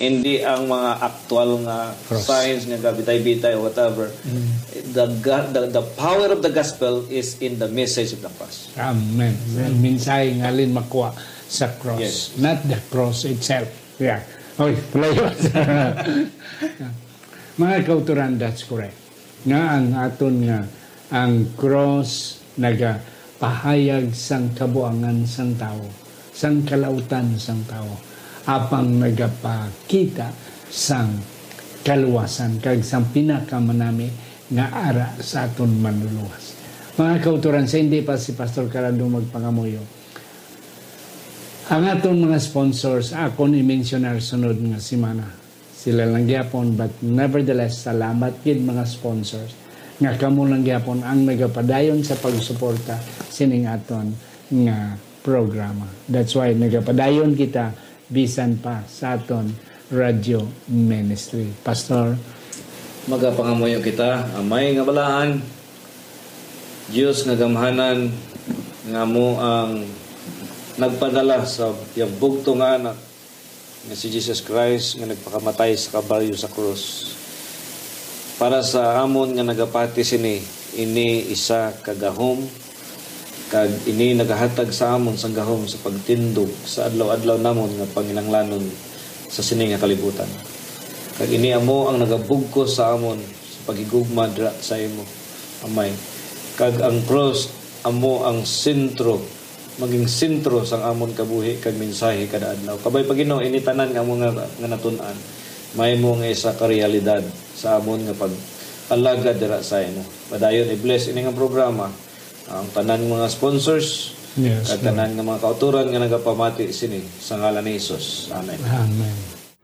Hindi ang mga actual nga signs nga gabitay-bitay or whatever. The power of the gospel is in the message of the cross. Amen. Minsay nga alin makuha sa cross. Yes. Not the cross itself. Yeah. Oy, palayo. Mga kauturan, that's correct. Nga ang aton nga ang cross nagapahayag sang kabuangan sang tao, sang kalautan sang tao, apang nagapakita sang kaluwasan kag sang pinakamanami nga ara sa aton manluluwas. Mga kauturan, sa hindi pa si Pastor Carando magpangamuyo, ang aton mga sponsors, ako ni mentionar sunod nga simana. Sila lang gyapon, but nevertheless, salamat gid mga sponsors nga kamo lang gyapon ang nagapadayon sa pagsuporta sining aton nga programa. That's why nagapadayon kita bisan pa sa aton radio ministry. Pastor, Magapangamuyo kita, amay nga balaan, Diyos nga gamhanan, nga mo ang nagpadala sa yung bugto nga anak nga si Jesus Christ nga nagpakamatay sa kabalyo sa krus para sa amon nga nagapati sini ini isa kagahom kag ini nagahatag sa amon sang gahom sa pagtindog sa adlaw-adlaw namon nga panginahanglanon sa sini nga kalibutan. Kag ini amo ang nagabugkos sa amon sa pagigugma dira sa imo, amay. Kag ang cross amo ang sentro, maging sentro sang amon kabuhi kag mensahe kada adlaw. Kabay pa Ginoo ini tanan nga amo nga natun-an, may mo nga isa ka realidad sa amon nga pag-alagad dira sa imo. Padayon i-bless ini nga programa ang tanan mga sponsors, yes, kag tanan nga mga kauturan nga nagapamati sini sa ngalan ni Hesus. Amen. Amen.